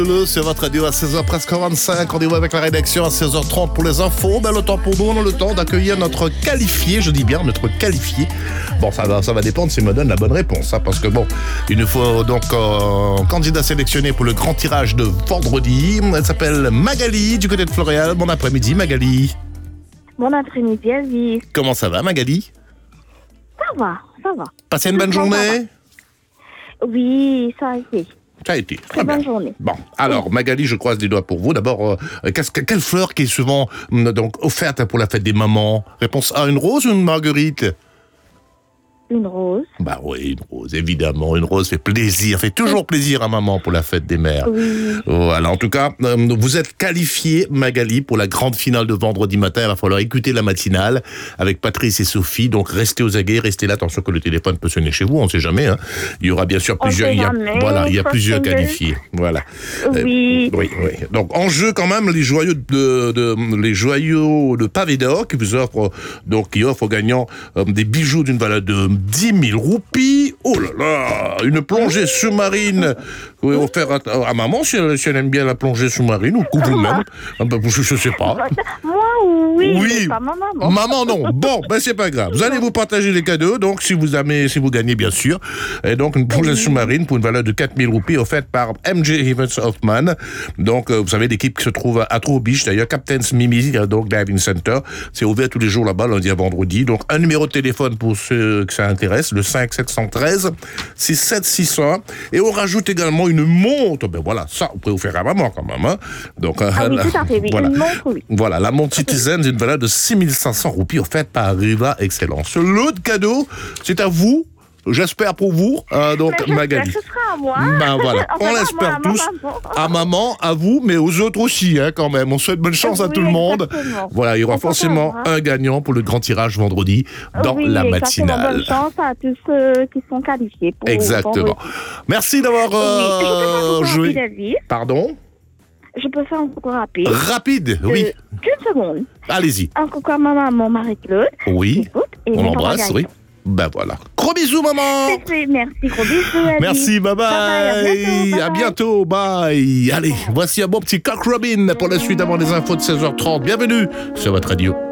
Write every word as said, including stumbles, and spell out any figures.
Sur votre radio à seize heures presque vingt-cinq, rendez-vous avec la rédaction à seize heures trente pour les infos. Ben, le temps pour nous, on a le temps d'accueillir notre qualifié, je dis bien notre qualifié. Bon, ça va, ça va dépendre s'il me donne la bonne réponse, hein, parce que bon, il nous faut donc euh, un candidat sélectionné pour le grand tirage de vendredi. Elle s'appelle Magali, du côté de Floréal. Bon après-midi, Magali. Bon après-midi, Aziz. Comment ça va, Magali? Ça va, ça va. Passez une bonne journée? Oui, ça a été. Ça a été. Très, Très bien. bonne journée. Bon, alors Magali, je croise les doigts pour vous. D'abord, euh, qu'est-ce que, quelle fleur qui est souvent euh, donc offerte pour la fête des mamans? Réponse A, une rose ou une marguerite? Une rose. Bah oui, une rose, évidemment. Une rose fait plaisir, fait toujours plaisir à maman pour la fête des mères. Oui. Voilà, en tout cas, euh, vous êtes qualifiée, Magali, pour la grande finale de vendredi matin. Il va falloir écouter la matinale avec Patrice et Sophie. Donc, restez aux aguets, restez là. Attention que le téléphone peut sonner chez vous, on ne sait jamais. Hein. Il y aura bien sûr On plusieurs, sait il y a, jamais, voilà, il y a plusieurs single. qualifiés. Voilà. Oui. Euh, oui, oui. Donc, en jeu, quand même, les joyaux de, de les joyaux de Pavé d'Or qui vous offrent, donc, qui offrent aux gagnants euh, des bijoux d'une valeur de dix mille roupies. Oh là là, une plongée sous-marine que vous pouvez offrir à, à maman si elle, si elle aime bien la plongée sous-marine ou vous-même. Ah ben, je, je sais pas. Moi, oui, Oui. mais pas ma maman. Maman, non. Bon, ben c'est pas grave. Vous allez vous partager les cadeaux, donc si vous avez, si vous gagnez, bien sûr. Et donc, une plongée sous-marine pour une valeur de quatre mille roupies offerte par M J Events Hoffman. Donc, euh, vous savez, l'équipe qui se trouve à Trou Beach, d'ailleurs, Captain's Mimi, donc Diving Center. C'est ouvert tous les jours là-bas, lundi à vendredi. Donc, un numéro de téléphone pour ceux que ça intéresse, le cinq sept un trois six sept six un. Et on rajoute également une montre. Ben voilà, ça, vous pouvez vous faire à maman quand même. Hein. Donc, Ah oui, la, tout à fait, oui. voilà. Une montre, oui. Voilà, la montre Citizen d'une valeur de six mille cinq cents roupies offerte par Riva Excellence. L'autre cadeau, c'est à vous. J'espère pour vous, euh, donc Mais Magali. j'espère que ce sera à moi. Ben voilà, Enfin, on à l'espère moi, à tous. ma maman. À maman, à vous, mais aux autres aussi, hein, quand même. On souhaite bonne chance à Oui, tout le monde. exactement. Voilà, il y aura On peut forcément savoir. un gagnant pour le grand tirage vendredi dans oui, la exactement. matinale. Bonne chance à tous ceux qui sont qualifiés pour Exactement. vendredi. Merci d'avoir euh, Oui. Je peux faire un coucou joué. rapide, Aziz. Pardon? Je peux faire un coucou rapide. Rapide, oui. De- D'une seconde. Allez-y. Un coucou à ma maman Marie-Claude. Oui. Écoute, et On mes l'embrasse, parents oui. Ben voilà. Gros bisous, maman. Merci, merci, gros bisous. Aziz. Merci, bye bye. Bye bye, À à bientôt, bye. Allez, voici un bon petit Cock Robin pour la suite avant les infos de seize heures trente. Bienvenue sur votre radio.